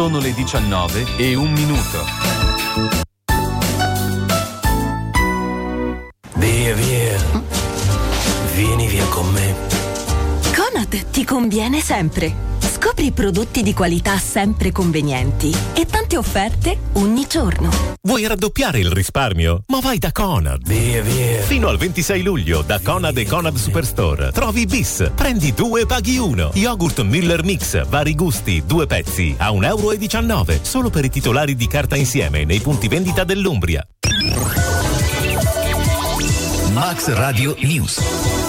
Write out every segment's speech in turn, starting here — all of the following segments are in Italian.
Sono le 19:01. Via, via. Vieni via con me. Conad ti conviene sempre. Scopri prodotti di qualità sempre convenienti e tante offerte ogni giorno. Vuoi raddoppiare il risparmio? Ma vai da Conad. Via, via. Fino al 26 luglio da Conad e Conad Superstore trovi bis. Prendi 2 e paghi 1. Yogurt Müller Mix, vari gusti, 2 pezzi a €1,19. Solo per i titolari di carta insieme nei punti vendita dell'Umbria. Max Radio News.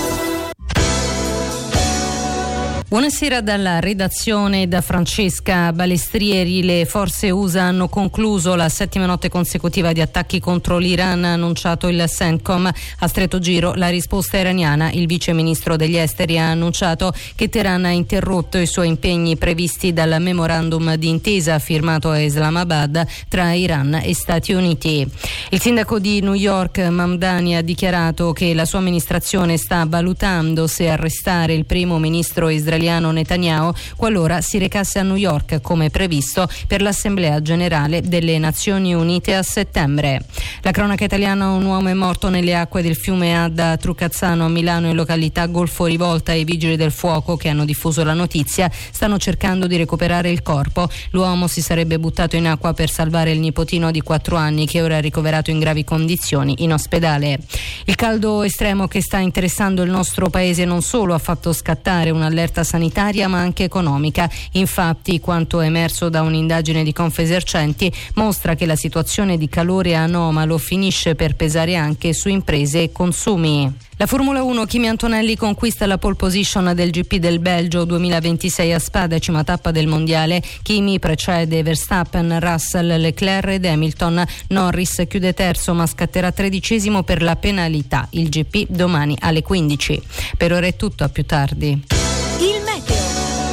Buonasera dalla redazione da Francesca Balestrieri. Le forze USA hanno concluso la 7ª notte consecutiva di attacchi contro l'Iran, ha annunciato il CENTCOM. A stretto giro la risposta iraniana. Il vice ministro degli esteri ha annunciato che Teheran ha interrotto i suoi impegni previsti dal memorandum di intesa firmato a Islamabad tra Iran e Stati Uniti. Il sindaco di New York, Mamdani, ha dichiarato che la sua amministrazione sta valutando se arrestare il primo ministro israeliano Netanyahu qualora si recasse a New York come previsto per l'Assemblea Generale delle Nazioni Unite a settembre. La cronaca italiana: un uomo è morto nelle acque del fiume Adda a Trucazzano a Milano in località Golfo Rivolta. I vigili del fuoco che hanno diffuso la notizia stanno cercando di recuperare il corpo. L'uomo si sarebbe buttato in acqua per salvare il nipotino di 4 anni che ora è ricoverato in gravi condizioni in ospedale. Il caldo estremo che sta interessando il nostro paese non solo ha fatto scattare un'allerta sanitaria ma anche economica. Infatti, quanto emerso da un'indagine di Confesercenti mostra che la situazione di calore anomalo finisce per pesare anche su imprese e consumi. La Formula 1: Kimi Antonelli conquista la pole position del GP del Belgio 2026 a Spa, 10ª tappa del mondiale. Kimi precede Verstappen, Russell, Leclerc ed Hamilton. Norris chiude terzo ma scatterà 13° per la penalità. Il GP domani alle 15. Per ora è tutto, a più tardi. Il meteo.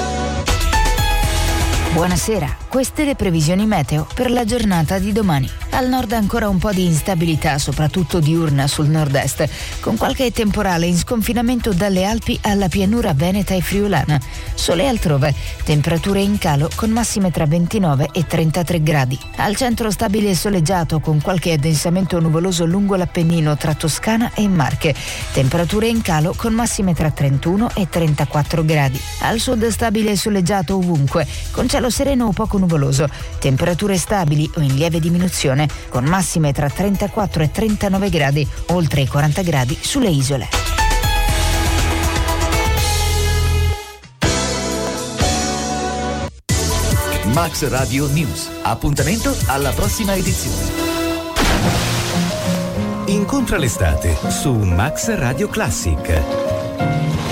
Buonasera, queste le previsioni meteo per la giornata di domani. Al nord ancora un po' di instabilità, soprattutto diurna sul nord-est, con qualche temporale in sconfinamento dalle Alpi alla pianura veneta e friulana. Sole altrove, temperature in calo con massime tra 29 e 33 gradi. Al centro stabile e soleggiato con qualche addensamento nuvoloso lungo l'Appennino tra Toscana e Marche. Temperature in calo con massime tra 31 e 34 gradi. Al sud stabile e soleggiato ovunque, con cielo sereno o poco nuvoloso. Temperature stabili o in lieve diminuzione, con massime tra 34 e 39 gradi, oltre i 40 gradi sulle isole. Max Radio News. Appuntamento alla prossima edizione. Incontra l'estate su Max Radio Classic.